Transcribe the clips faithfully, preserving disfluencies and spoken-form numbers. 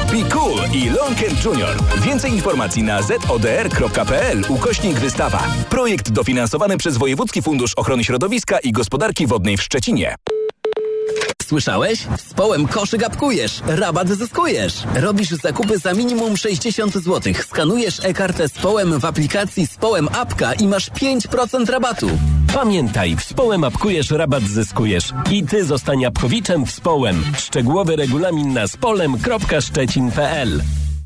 Be Cool i Longcare Junior. Więcej informacji na zodr.pl ukośnik wystawa. Projekt dofinansowany przez Wojewódzki Fundusz Ochrony Środowiska i Gospodarki Wodnej w Szczecinie. Słyszałeś? Z Połem koszyk apkujesz, rabat zyskujesz. Robisz zakupy za minimum sześćdziesiąt złotych. Skanujesz e-kartę z Połem w aplikacji z Połem Apka i masz pięć procent rabatu. Pamiętaj, w Społem apkujesz, rabat zyskujesz. I ty zostań apkowiczem w Społem. Szczegółowy regulamin na spolem kropka szczecin kropka p l.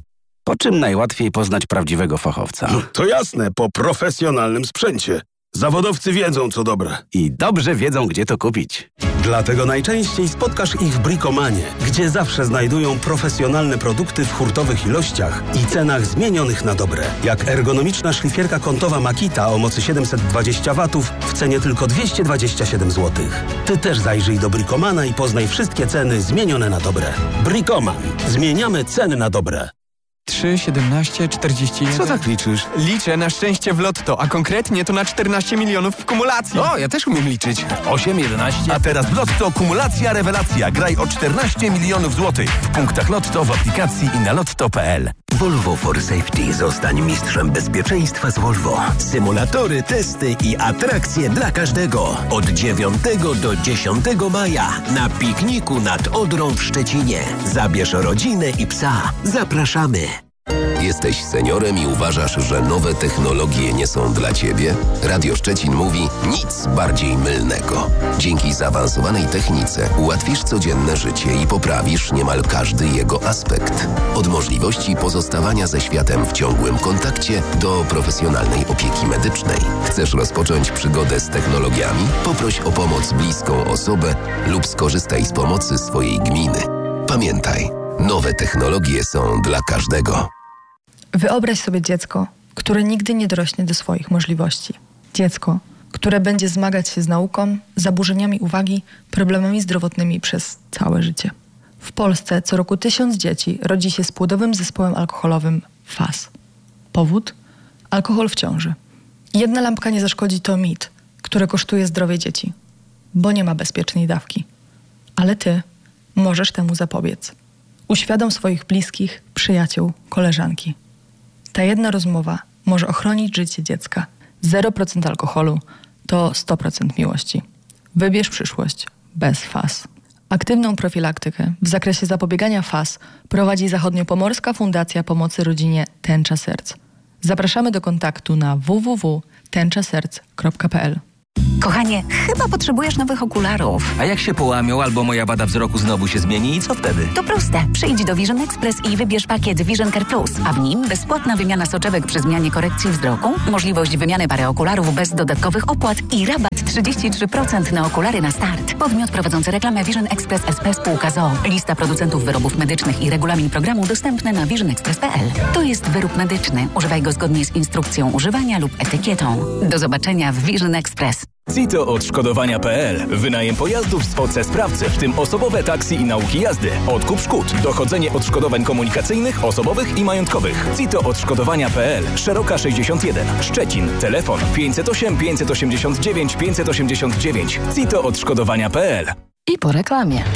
Po czym najłatwiej poznać prawdziwego fachowca? No, to jasne, po profesjonalnym sprzęcie. Zawodowcy wiedzą, co dobre. I dobrze wiedzą, gdzie to kupić. Dlatego najczęściej spotkasz ich w Bricomanie, gdzie zawsze znajdują profesjonalne produkty w hurtowych ilościach i cenach zmienionych na dobre. Jak ergonomiczna szlifierka kątowa Makita o mocy siedemset dwadzieścia watów w cenie tylko dwieście dwadzieścia siedem złotych. Ty też zajrzyj do Bricomana i poznaj wszystkie ceny zmienione na dobre. Bricoman. Zmieniamy ceny na dobre. trzy, siedemnaście, czterdzieści jeden. Co tak liczysz? Liczę na szczęście w lotto, a konkretnie to na czternaście milionów w kumulacji. O, ja też umiem liczyć. osiem, jedenaście. A teraz w Lotto kumulacja rewelacja. Graj o czternaście milionów złotych. W punktach Lotto, w aplikacji i na lotto kropka p l. Volvo for Safety. Zostań mistrzem bezpieczeństwa z Volvo. Symulatory, testy i atrakcje dla każdego. Od dziewiątego do dziesiątego maja na pikniku nad Odrą w Szczecinie. Zabierz rodzinę i psa. Zapraszamy. Jesteś seniorem i uważasz, że nowe technologie nie są dla Ciebie? Radio Szczecin mówi nic bardziej mylnego. Dzięki zaawansowanej technice ułatwisz codzienne życie i poprawisz niemal każdy jego aspekt. Od możliwości pozostawania ze światem w ciągłym kontakcie do profesjonalnej opieki medycznej. Chcesz rozpocząć przygodę z technologiami? Poproś o pomoc bliską osobę lub skorzystaj z pomocy swojej gminy. Pamiętaj, nowe technologie są dla każdego. Wyobraź sobie dziecko, które nigdy nie dorośnie do swoich możliwości. Dziecko, które będzie zmagać się z nauką, zaburzeniami uwagi, problemami zdrowotnymi przez całe życie. W Polsce co roku tysiąc dzieci rodzi się z płodowym zespołem alkoholowym F A S. Powód? Alkohol w ciąży. Jedna lampka nie zaszkodzi to mit, który kosztuje zdrowie dzieci, bo nie ma bezpiecznej dawki. Ale ty możesz temu zapobiec. Uświadom swoich bliskich, przyjaciół, koleżanki. Ta jedna rozmowa może ochronić życie dziecka. zero procent alkoholu to sto procent miłości. Wybierz przyszłość bez F A S. Aktywną profilaktykę w zakresie zapobiegania F A S prowadzi Zachodniopomorska Fundacja Pomocy Rodzinie Tęcza Serc. Zapraszamy do kontaktu na w w w kropka tęcza serc kropka p l. Kochanie, chyba potrzebujesz nowych okularów. A jak się połamią albo moja wada wzroku znowu się zmieni i co wtedy? To proste. Przyjdź do Vision Express i wybierz pakiet Vision Care Plus, a w nim bezpłatna wymiana soczewek przy zmianie korekcji wzroku, możliwość wymiany pary okularów bez dodatkowych opłat i rabat trzydzieści trzy procent na okulary na start. Podmiot prowadzący reklamę Vision Express S P Spółka z o o. Lista producentów wyrobów medycznych i regulamin programu dostępne na vision express kropka p l. To jest wyrób medyczny. Używaj go zgodnie z instrukcją używania lub etykietą. Do zobaczenia w Vision Express. Cito Odszkodowania kropka p l. Wynajem pojazdów z O C Sprawcy, w tym osobowe taksy i nauki jazdy. Odkup szkód. Dochodzenie odszkodowań komunikacyjnych, osobowych i majątkowych. Cito Odszkodowania kropka p l. Szeroka sześćdziesiąt jeden. Szczecin. Telefon pięćset osiem, pięćset osiemdziesiąt dziewięć, pięćset osiemdziesiąt dziewięć. Cito Odszkodowania kropka p l. I po reklamie.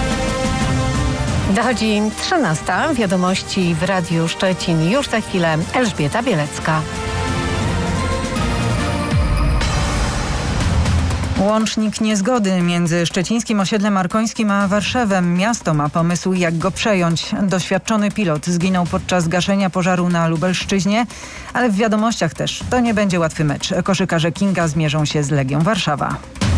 Dochodzi trzynasta. Wiadomości w Radiu Szczecin. Już za chwilę Elżbieta Bielecka. Łącznik niezgody między szczecińskim osiedlem Markońskim a Warszawem. Miasto ma pomysł, jak go przejąć. Doświadczony pilot zginął podczas gaszenia pożaru na Lubelszczyźnie, ale w wiadomościach też to nie będzie łatwy mecz. Koszykarze Kinga zmierzą się z Legią Warszawa.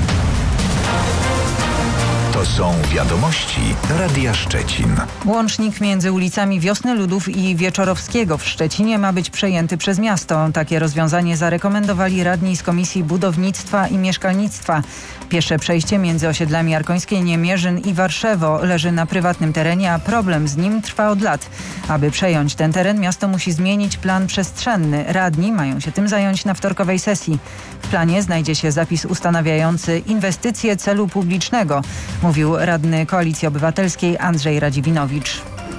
To są wiadomości Radia Szczecin. Łącznik między ulicami Wiosny Ludów i Wieczorowskiego w Szczecinie ma być przejęty przez miasto. Takie rozwiązanie zarekomendowali radni z Komisji Budownictwa i Mieszkalnictwa. Piesze przejście między osiedlami Arkońskie, Niemierzyn i Warszewo leży na prywatnym terenie, a problem z nim trwa od lat. Aby przejąć ten teren, miasto musi zmienić plan przestrzenny. Radni mają się tym zająć na wtorkowej sesji. W planie znajdzie się zapis ustanawiający inwestycje celu publicznego, mówił radny Koalicji Obywatelskiej Andrzej Radziwinowicz.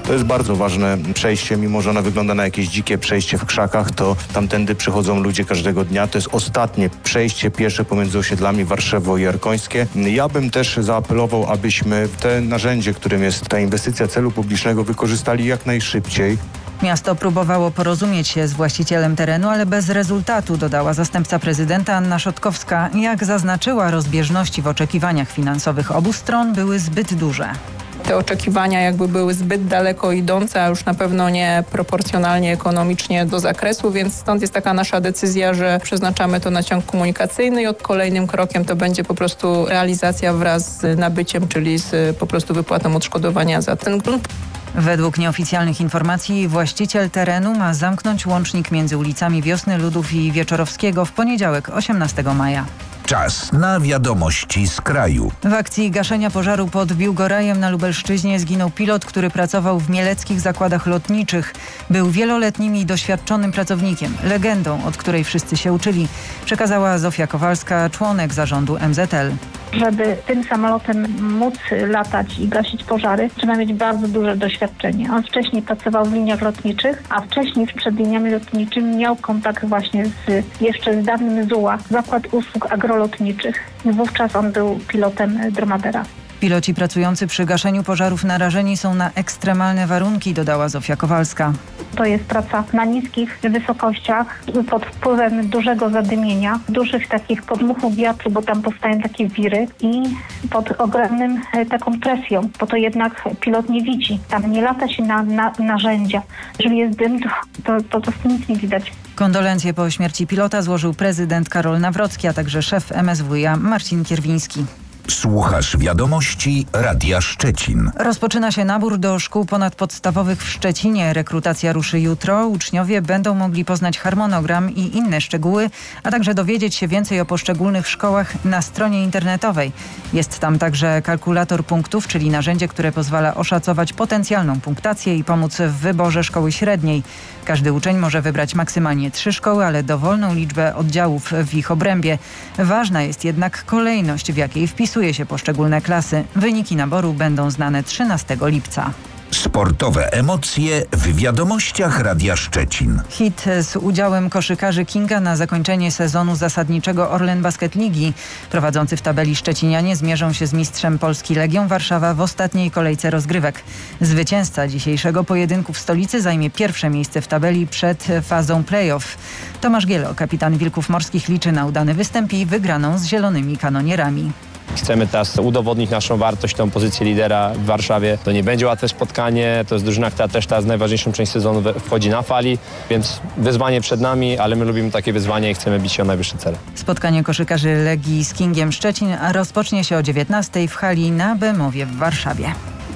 To jest bardzo ważne przejście, mimo że ono wygląda na jakieś dzikie przejście w krzakach, to tamtędy przychodzą ludzie każdego dnia. To jest ostatnie przejście piesze pomiędzy osiedlami Warszewo i Jarkońskie. Ja bym też zaapelował, abyśmy te narzędzie, którym jest ta inwestycja celu publicznego, wykorzystali jak najszybciej. Miasto próbowało porozumieć się z właścicielem terenu, ale bez rezultatu, dodała zastępca prezydenta Anna Szotkowska. Jak zaznaczyła, rozbieżności w oczekiwaniach finansowych obu stron były zbyt duże. Te oczekiwania jakby były zbyt daleko idące, a już na pewno nie proporcjonalnie ekonomicznie do zakresu, więc stąd jest taka nasza decyzja, że przeznaczamy to na ciąg komunikacyjny i od kolejnym krokiem to będzie po prostu realizacja wraz z nabyciem, czyli z po prostu wypłatą odszkodowania za ten grunt. Według nieoficjalnych informacji właściciel terenu ma zamknąć łącznik między ulicami Wiosny Ludów i Wieczorowskiego w poniedziałek osiemnastego maja. Czas na wiadomości z kraju. W akcji gaszenia pożaru pod Biłgorajem na Lubelszczyźnie zginął pilot, który pracował w mieleckich zakładach lotniczych. Był wieloletnim i doświadczonym pracownikiem, legendą, od której wszyscy się uczyli, przekazała Zofia Kowalska, członek zarządu M Z L. Żeby tym samolotem móc latać i gasić pożary, trzeba mieć bardzo duże doświadczenie. On wcześniej pracował w liniach lotniczych, a wcześniej przed liniami lotniczymi miał kontakt właśnie z jeszcze z dawnym Z U A, Zakład Usług Agrolotniczych. Wówczas on był pilotem dromadera. Piloci pracujący przy gaszeniu pożarów narażeni są na ekstremalne warunki, dodała Zofia Kowalska. To jest praca na niskich wysokościach, pod wpływem dużego zadymienia, dużych takich podmuchów wiatru, bo tam powstają takie wiry i pod ogromnym taką presją, bo to jednak pilot nie widzi. Tam nie lata się na, na narzędzia. Jeżeli jest dym, to, to, to, to nic nie widać. Kondolencje po śmierci pilota złożył prezydent Karol Nawrocki, a także szef M S W iA Marcin Kierwiński. Słuchasz wiadomości Radia Szczecin. Rozpoczyna się nabór do szkół ponadpodstawowych w Szczecinie. Rekrutacja ruszy jutro. Uczniowie będą mogli poznać harmonogram i inne szczegóły, a także dowiedzieć się więcej o poszczególnych szkołach na stronie internetowej. Jest tam także kalkulator punktów, czyli narzędzie, które pozwala oszacować potencjalną punktację i pomóc w wyborze szkoły średniej. Każdy uczeń może wybrać maksymalnie trzy szkoły, ale dowolną liczbę oddziałów w ich obrębie. Ważna jest jednak kolejność, w jakiej wpisuje się poszczególne klasy. Wyniki naboru będą znane trzynastego lipca. Sportowe emocje w wiadomościach Radia Szczecin. Hit z udziałem koszykarzy Kinga na zakończenie sezonu zasadniczego Orlen Basket Ligi. Prowadzący w tabeli Szczecinianie zmierzą się z mistrzem Polski Legią Warszawa w ostatniej kolejce rozgrywek. Zwycięzca dzisiejszego pojedynku w stolicy zajmie pierwsze miejsce w tabeli przed fazą play-off. Tomasz Gielo, kapitan Wilków Morskich, liczy na udany występ i wygraną z zielonymi kanonierami. Chcemy teraz udowodnić naszą wartość, tą pozycję lidera w Warszawie. To nie będzie łatwe spotkanie, to jest drużyna, która też teraz najważniejszą część sezonu wchodzi na fali, więc wyzwanie przed nami, ale my lubimy takie wyzwania i chcemy bić się o najwyższe cele. Spotkanie koszykarzy Legii z Kingiem Szczecin rozpocznie się o dziewiętnastej w hali na Bemowie w Warszawie.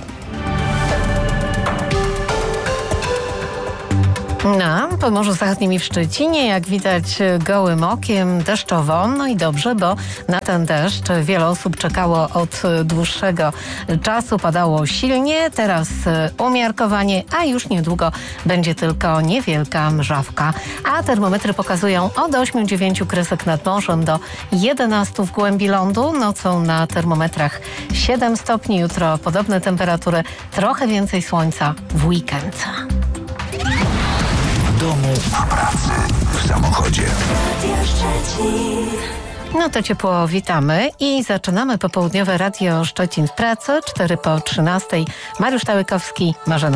Na Pomorzu Zachodnim i w Szczecinie, jak widać gołym okiem, deszczowo. No i dobrze, bo na ten deszcz wiele osób czekało od dłuższego czasu. Padało silnie, teraz umiarkowanie, a już niedługo będzie tylko niewielka mrzawka. A termometry pokazują od ośmiu do dziewięciu kresek nad morzem do jedenastu w głębi lądu. Nocą na termometrach siedem stopni. Jutro podobne temperatury, trochę więcej słońca w weekend. W domu, w pracy, w samochodzie. No to ciepło witamy i zaczynamy popołudniowe Radio Szczecin w pracy. cztery po trzynastej. Mariusz Tałykowski, Marzena